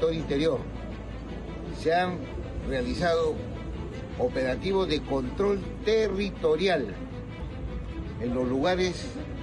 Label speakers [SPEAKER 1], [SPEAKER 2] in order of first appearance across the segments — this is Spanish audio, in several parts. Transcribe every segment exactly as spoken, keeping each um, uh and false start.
[SPEAKER 1] sector interior. Se han realizado operativos de control territorial en los lugares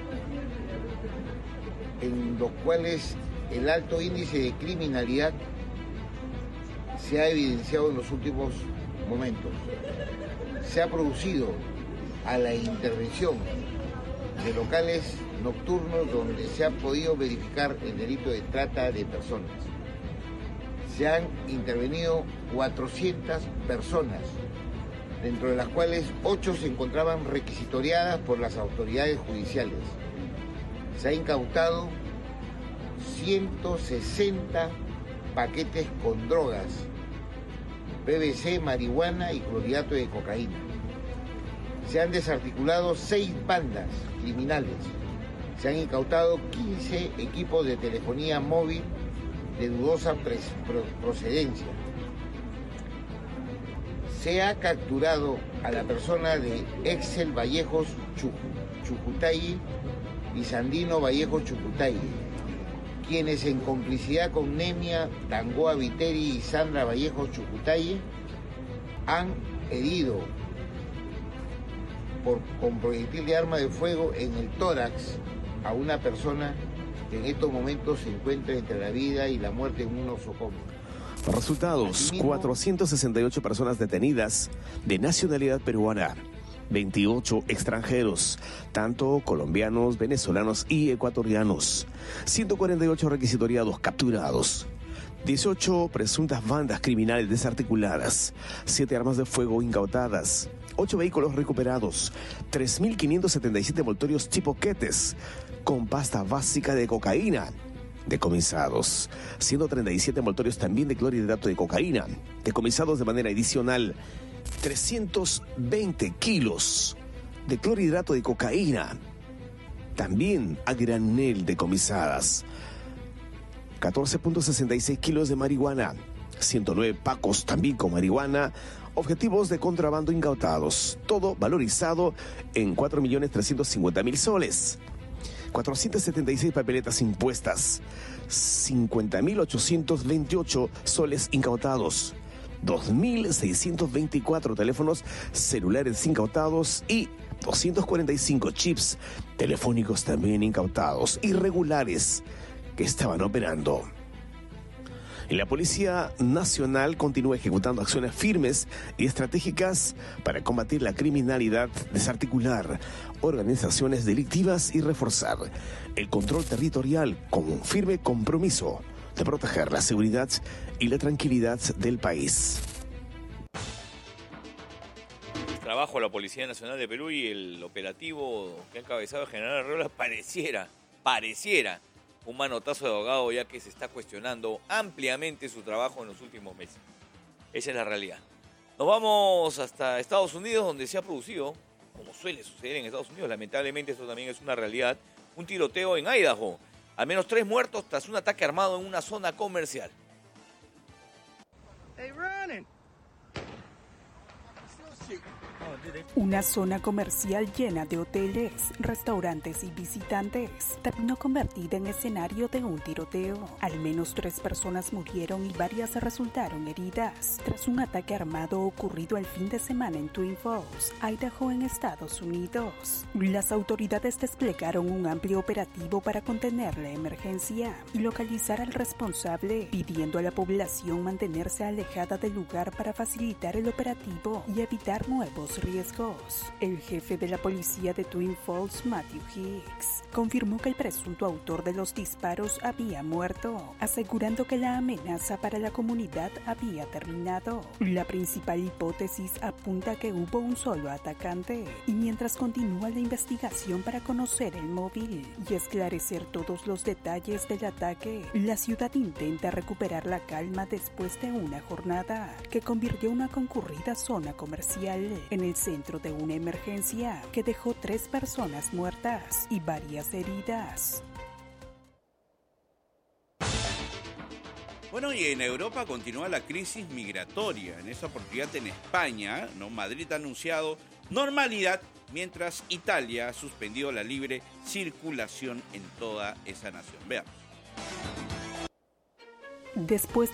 [SPEAKER 1] en los cuales el alto índice de criminalidad se ha evidenciado en los últimos momentos. Se ha producido a la intervención de locales nocturnos donde se ha podido verificar el delito de trata de personas. Se han intervenido cuatrocientas personas, dentro de las cuales ocho se encontraban requisitoriadas por las autoridades judiciales. Se ha incautado ciento sesenta paquetes con drogas, P V C, marihuana y clorhidrato de cocaína. Se han desarticulado seis bandas criminales. Se han incautado quince equipos de telefonía móvil de dudosa procedencia. Se ha capturado a la persona de Excel Vallejos Chucutay y Sandino Vallejos Chucutay, quienes en complicidad con Nemia Tangoa Viteri y Sandra Vallejos Chucutay han herido por, con proyectil de arma de fuego en el tórax a una persona que en estos momentos se encuentra entre la vida y la muerte en un nosocomio.
[SPEAKER 2] Resultados:
[SPEAKER 1] Asimismo,
[SPEAKER 2] cuatrocientas sesenta y ocho personas detenidas de nacionalidad peruana, veintiocho extranjeros, tanto colombianos, venezolanos y ecuatorianos, ciento cuarenta y ocho requisitoriados capturados, dieciocho presuntas bandas criminales desarticuladas, siete armas de fuego incautadas, ocho vehículos recuperados, tres mil quinientos setenta y siete envoltorios chipoquetes con pasta básica de cocaína decomisados, ciento treinta y siete envoltorios también de clorhidrato de cocaína decomisados de manera adicional, trescientos veinte kilos de clorhidrato de cocaína también a granel decomisadas, catorce punto sesenta y seis kilos de marihuana, ciento nueve pacos también con marihuana, objetivos de contrabando incautados, todo valorizado en cuatro millones trescientos cincuenta mil soles. cuatrocientas setenta y seis papeletas impuestas, cincuenta mil ochocientos veintiocho soles incautados, dos mil seiscientos veinticuatro teléfonos celulares incautados y doscientos cuarenta y cinco chips telefónicos también incautados, irregulares, que estaban operando. Y la Policía Nacional continúa ejecutando acciones firmes y estratégicas para combatir la criminalidad, desarticular organizaciones delictivas y reforzar el control territorial con un firme compromiso de proteger la seguridad y la tranquilidad del país.
[SPEAKER 3] Trabajo a la Policía Nacional de Perú y el operativo que ha encabezado el general Arreola pareciera, pareciera un manotazo de ahogado, ya que se está cuestionando ampliamente su trabajo en los últimos meses. Esa es la realidad. Nos vamos hasta Estados Unidos, donde se ha producido, como suele suceder en Estados Unidos, lamentablemente esto también es una realidad, un tiroteo en Idaho. Al menos tres muertos tras un ataque armado en una zona comercial.
[SPEAKER 4] Hey, running.
[SPEAKER 5] Una zona comercial llena de hoteles, restaurantes y visitantes terminó convertida en escenario de un tiroteo. Al menos tres personas murieron y varias resultaron heridas tras un ataque armado ocurrido el fin de semana en Twin Falls, Idaho, en Estados Unidos. Las autoridades desplegaron un amplio operativo para contener la emergencia y localizar al responsable, pidiendo a la población mantenerse alejada del lugar para facilitar el operativo y evitar nuevos riesgos. El jefe de la policía de Twin Falls, Matthew Hicks, confirmó que el presunto autor de los disparos había muerto, asegurando que la amenaza para la comunidad había terminado. La principal hipótesis apunta a que hubo un solo atacante, y mientras continúa la investigación para conocer el móvil y esclarecer todos los detalles del ataque, la ciudad intenta recuperar la calma después de una jornada que convirtió una concurrida zona comercial en el centro de una emergencia que dejó tres personas muertas y varias heridas.
[SPEAKER 6] Bueno, y en Europa continúa la crisis migratoria. En esta oportunidad en España, ¿no? Madrid ha anunciado normalidad, mientras Italia ha suspendido la libre circulación en toda esa nación. Veamos.
[SPEAKER 5] Después